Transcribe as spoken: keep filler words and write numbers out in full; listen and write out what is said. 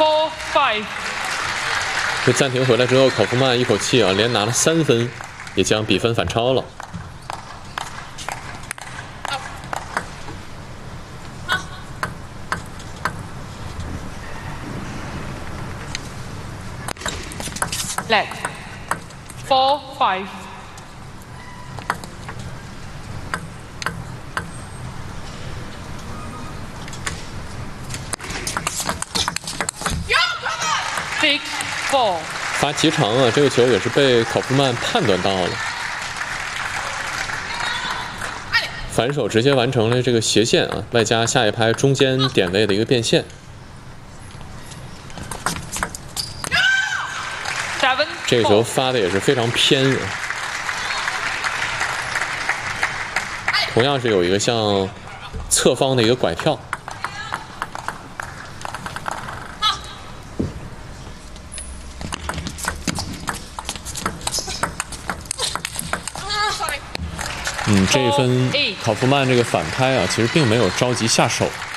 four five。 这暂停回来之后，考夫曼一口气啊连拿了三分，也将比分反超了。 Let four five。Six four。 罚极长啊，这个球也是被考夫曼判断到了，反手直接完成了这个斜线啊，外加下一拍中间点位的一个变线。 这个球发的也是非常偏，同样是有一个像侧方的一个拐跳。嗯，这一分考夫曼这个反拍啊，其实并没有着急下手。